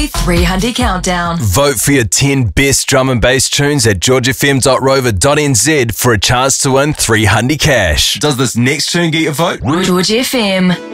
300 Countdown. Vote for your 10 best drum and bass tunes at georgefm.rover.nz for a chance to win 300 cash. Does this next tune get your vote? George FM.